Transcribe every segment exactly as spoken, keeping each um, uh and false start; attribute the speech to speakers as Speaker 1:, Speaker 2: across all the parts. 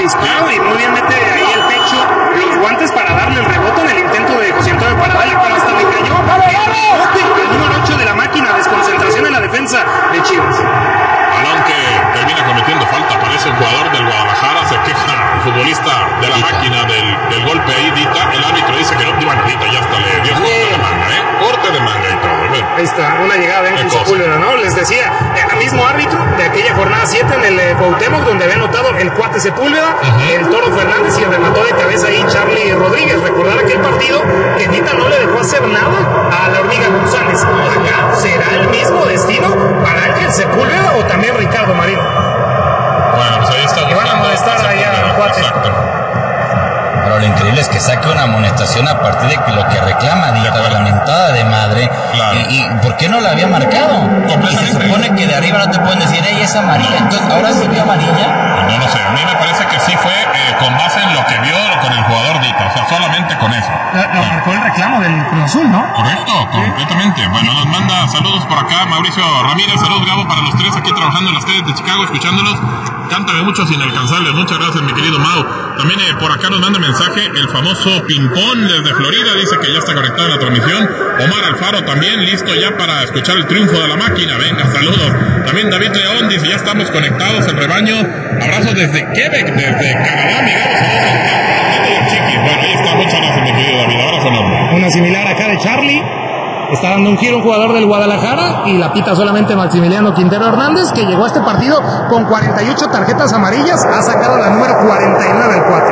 Speaker 1: disparo y muy bien mete ahí el pecho, los guantes para darle el rebote en el intento de José Antonio para darle, pero hasta le cayó el rebote al número ocho de la máquina, desconcentración en la defensa de Chivas.
Speaker 2: Balón que termina cometiendo falta, parece un jugador del Guadalajara, se queja el futbolista de la Dita. máquina del, del golpe ahí, Dita, el árbitro dice que no, bueno, Dita ya hasta le dio corte de manga, ¿eh? Corte de manga y todo, ¿eh?
Speaker 1: Ahí está, una llegada de Ángel Sepúlveda, ¿no? Les decía, el mismo árbitro de aquella jornada siete en el eh, Cuauhtémoc, donde había anotado el cuate Sepúlveda, uh-huh. el Toro Fernández y remató de cabeza ahí Charlie Rodríguez. Recordar aquel partido que Dita no le dejó hacer nada a la Hormiga González. Acá será el mismo destino para Ángel Sepúlveda o también Ricardo Marín.
Speaker 2: Bueno, pues ahí está.
Speaker 1: Que van a molestar allá al cuate.
Speaker 2: Exacto.
Speaker 3: Pero lo increíble es que saque una amonestación a partir de que lo que reclama Dita, de la mentada de madre.
Speaker 2: Claro.
Speaker 3: Y, y ¿por qué no la había marcado? Y se supone que de arriba no te pueden decir, ella es amarilla. Entonces, ¿ahora sí vio amarilla?
Speaker 2: No lo sé, a mí me parece que sí fue eh, con base en lo que vio con el jugador Dita, o sea, solamente con eso.
Speaker 1: Lo, lo
Speaker 2: sí.
Speaker 1: marcó el reclamo del Cruz Azul, ¿no?
Speaker 2: Correcto, ¿sí? Completamente. Bueno, nos manda saludos por acá Mauricio Ramírez, saludos Gabo para los tres aquí trabajando en las calles de Chicago, escuchándonos. Cántame muchos inalcanzables, muchas gracias mi querido Mau. También eh, por acá nos manda mensaje el famoso Pimpón desde Florida, dice que ya está conectado en la transmisión. Omar Alfaro también listo ya para escuchar el triunfo de la máquina, venga, saludos. También David León dice, ya estamos conectados, el rebaño. Abrazo desde Quebec, desde Canadá, mi Gabo, saludos a los chiquis. Bueno, ahí está, muchas gracias mi querido David, abrazo enorme.
Speaker 1: Una similar acá de Charlie. Está dando un giro un jugador del Guadalajara y la pita solamente Maximiliano Quintero Hernández, que llegó a este partido con cuarenta y ocho tarjetas amarillas, ha sacado la número cuarenta y nueve al cuatro.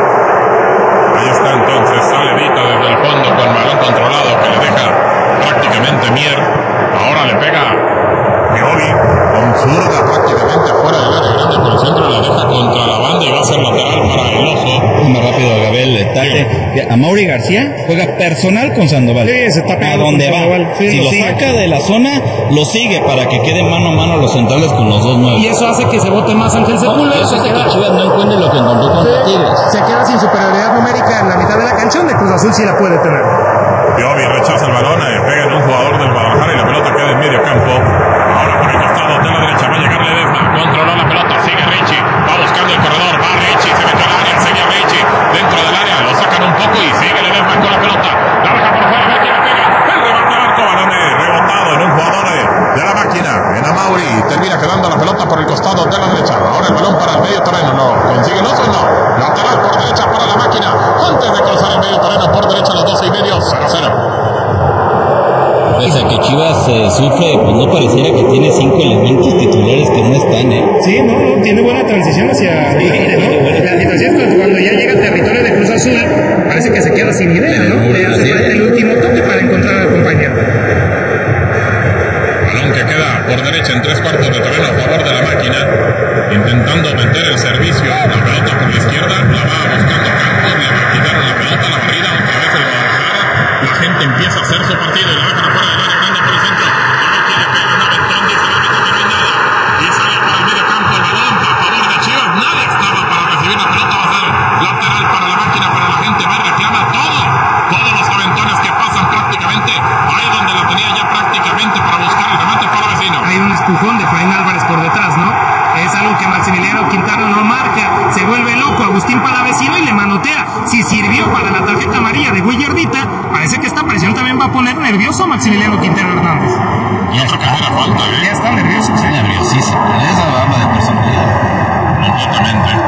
Speaker 2: Ahí está entonces, sale Dita desde el fondo con balón controlado que le deja prácticamente Mier. Ahora le pega Piovi con zurda prácticamente afuera del área grande por el centro, la deja contra la banda y va a ser lateral para el Oso.
Speaker 3: Más rápido, Gabel, detalle. A Mauri García juega personal con Sandoval.
Speaker 1: Sí, se está
Speaker 3: a donde va.
Speaker 1: Sí,
Speaker 3: si
Speaker 1: lo
Speaker 3: lo
Speaker 1: sigue.
Speaker 3: saca de la zona, lo sigue para que quede mano a mano los centrales con los dos nuevos.
Speaker 1: Y eso hace que se vote más Ángel Sepúlveda.
Speaker 3: Eso
Speaker 1: se
Speaker 3: hace
Speaker 1: queda,
Speaker 3: que Chivas no encuentre lo que encontró contra
Speaker 1: sí,
Speaker 3: Tigres.
Speaker 1: se queda sin superioridad numérica en la mitad de la cancha, donde Cruz Azul sí la puede tener.
Speaker 2: Piovi rechaza el balón, eh, pega en un jugador del Guadalajara y la pelota queda en medio campo. Ahora por el costado de la derecha va a llegar Ledesma, controló la pelota, sigue Richie, va buscando el corredor, va Richie, se metió al área, sigue Richie, dentro del área, lo sacan un poco y sigue Ledesma con la pelota, la deja por fuera, ve quién la pega, el remate al arco, balón eh, rebotado en un jugador eh, de la máquina, en Amauri, termina quedando la pelota por el costado de la derecha, ahora el balón para el medio terreno, no, consigue el oso, no, lateral por derecha para la máquina, antes de cruzar el medio terreno por derecha los doce y medio, cero cero.
Speaker 3: Pese a que Chivas eh, sufre, pues no pareciera que tiene cinco elementos titulares que no están, ¿eh?
Speaker 1: Sí, no, no, tiene buena transición hacia
Speaker 3: Sí,
Speaker 1: adelante, ¿no?
Speaker 3: bueno.
Speaker 1: La situación es cuando, cuando ya llega al territorio de Cruz Azul, parece que se queda sin idea, ¿no? Le hace falta el último toque para encontrar al compañero.
Speaker 2: Balón que queda por derecha en tres cuartos de terreno a favor de la máquina, intentando meter el servicio, la pelota por la izquierda, la va buscando Campos, le va a quitar la pelota, la barrida, otra vez el Guadalajara, la gente empieza a hacer su partido y la dejan afuera del área grande por el centro, a ver quién le pega un aventón, dice el árbitro que no hay nada, y sale para el medio campo el balón a favor de Chivas, nadie estaba para recibir la pelota, va a ser lateral para la máquina, para la gente, va y reclama todo, todos los aventones que pasan prácticamente, ahí donde la tenía ya prácticamente para buscar el remate para vecino.
Speaker 1: Hay un empujón de Efraín Álvarez por detrás, ¿no? Es algo que Maximiliano Quintero no marca. Se vuelve loco Agustín Palavecino y le manotea. Si sirvió para la tarjeta amarilla de Guillardita, parece que esta presión también va a poner nervioso a Maximiliano Quintero Hernández.
Speaker 2: Yo creo que era falta, ¿eh?
Speaker 1: Ya está nervioso, sí.
Speaker 3: Nerviosísimo. Esa habla de personalidad.
Speaker 2: Completamente.